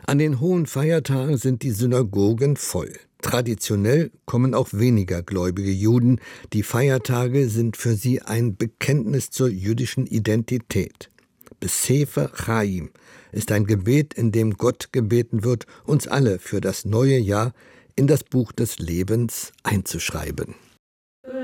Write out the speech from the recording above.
An den hohen Feiertagen sind die Synagogen voll. Traditionell kommen auch weniger gläubige Juden. Die Feiertage sind für sie ein Bekenntnis zur jüdischen Identität. Besefer Chaim ist ein Gebet, in dem Gott gebeten wird, uns alle für das neue Jahr in das Buch des Lebens einzuschreiben.